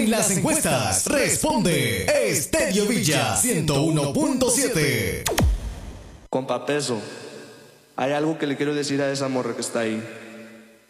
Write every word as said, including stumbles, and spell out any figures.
En las encuestas, responde Estedio Villa ciento uno punto siete. Compa Peso, hay algo que le quiero decir a esa morra que está ahí.